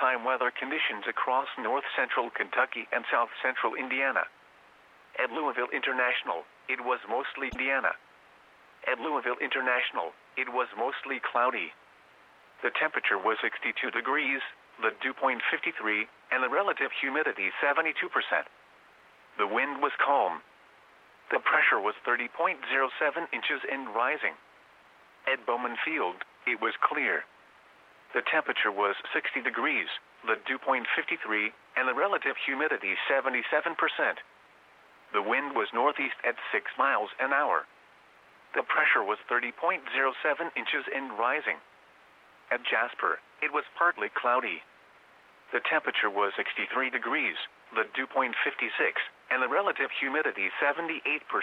nighttime weather conditions across north-central Kentucky and south-central Indiana. At Louisville International, it was mostly Indiana. At Louisville International, it was mostly cloudy. The temperature was 62 degrees, the dew point 53, and the relative humidity 72%. The wind was calm. The pressure was 30.07 inches and rising. At Bowman Field, it was clear. The temperature was 60 degrees, the dew point 53, and the relative humidity 77%. The wind was northeast at 6 miles an hour. The pressure was 30.07 inches and rising. At Jasper, it was partly cloudy. The temperature was 63 degrees, the dew point 56, and the relative humidity 78%.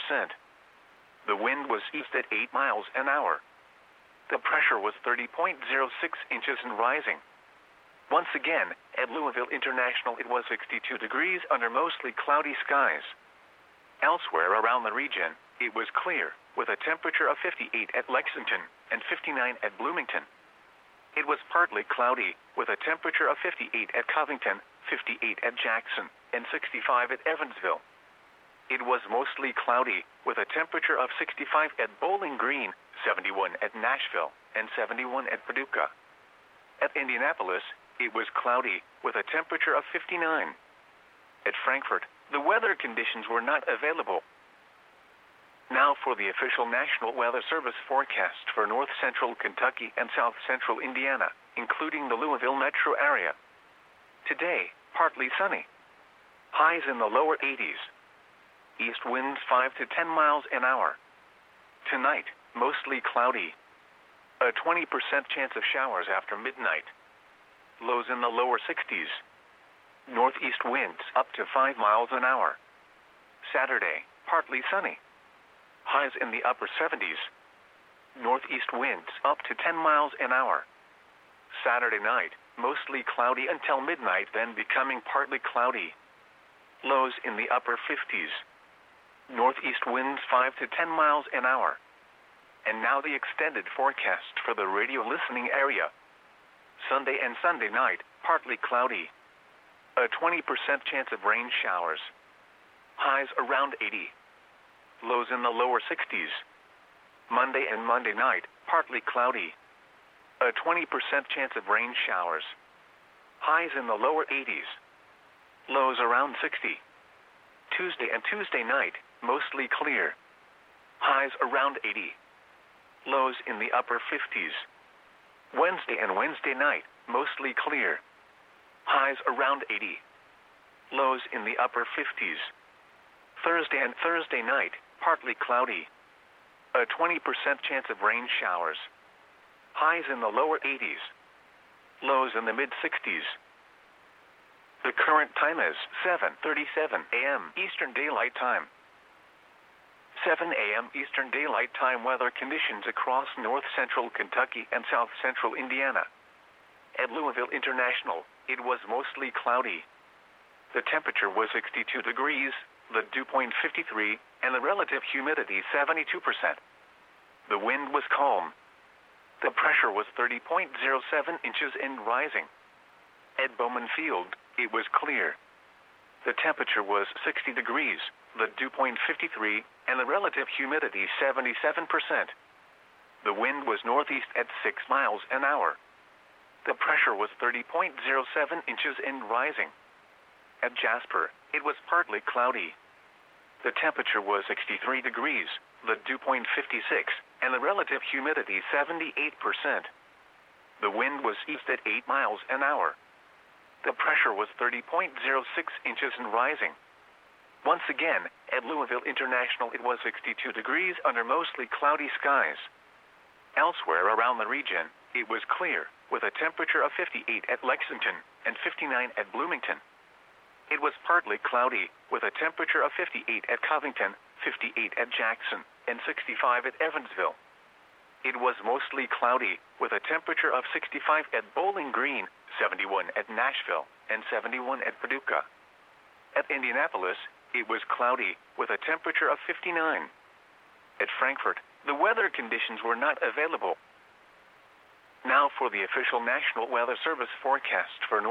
The wind was east at 8 miles an hour. The pressure was 30.06 inches and rising. Once again, at Louisville International, it was 62 degrees under mostly cloudy skies. Elsewhere around the region, it was clear, with a temperature of 58 at Lexington and 59 at Bloomington. It was partly cloudy, with a temperature of 58 at Covington, 58 at Jackson, and 65 at Evansville. It was mostly cloudy, with a temperature of 65 at Bowling Green, 71 at Nashville, and 71 at Paducah. At Indianapolis, it was cloudy, with a temperature of 59. At Frankfort, the weather conditions were not available. Now for the official National Weather Service forecast for north-central Kentucky and south-central Indiana, including the Louisville metro area. Today, partly sunny. Highs in the lower 80s. East winds 5 to 10 miles an hour. Tonight, mostly cloudy. A 20% chance of showers after midnight. Lows in the lower 60s. Northeast winds up to 5 miles an hour. Saturday, partly sunny. Highs in the upper 70s. Northeast winds up to 10 miles an hour. Saturday night, mostly cloudy until midnight, then becoming partly cloudy. Lows in the upper 50s. Northeast winds 5 to 10 miles an hour. And now the extended forecast for the radio listening area. Sunday and Sunday night, partly cloudy. A 20% chance of rain showers. Highs around 80. Lows in the lower 60s. Monday and Monday night, partly cloudy. A 20% chance of rain showers. Highs in the lower 80s. Lows around 60. Tuesday and Tuesday night, mostly clear. Highs around 80. Lows in the upper 50s. Wednesday and Wednesday night, mostly clear. Highs around 80. Lows in the upper 50s. Thursday and Thursday night, partly cloudy. A 20% chance of rain showers. Highs in the lower 80s. Lows in the mid-60s. The current time is 7:37 a.m. Eastern Daylight Time. 7 a.m. Eastern Daylight Time weather conditions across north-central Kentucky and south-central Indiana. At Louisville International, it was mostly cloudy. The temperature was 62 degrees, the dew point 53, and the relative humidity 72%. The wind was calm. The pressure was 30.07 inches and rising. At Bowman Field, it was clear. The temperature was 60 degrees, the dew point 53, and the relative humidity 77%. The wind was northeast at 6 miles an hour. The pressure was 30.07 inches and rising. At Jasper, it was partly cloudy. The temperature was 63 degrees, the dew point 56, and the relative humidity 78%. The wind was east at 8 miles an hour. The pressure was 30.06 inches and rising. Once again, at Louisville International, it was 62 degrees under mostly cloudy skies. Elsewhere around the region, it was clear, with a temperature of 58 at Lexington and 59 at Bloomington. It was partly cloudy, with a temperature of 58 at Covington, 58 at Jackson, and 65 at Evansville. It was mostly cloudy, with a temperature of 65 at Bowling Green, 71 at Nashville, and 71 at Paducah. At Indianapolis, it was cloudy, with a temperature of 59. At Frankfort, the weather conditions were not available. Now for the official National Weather Service forecast for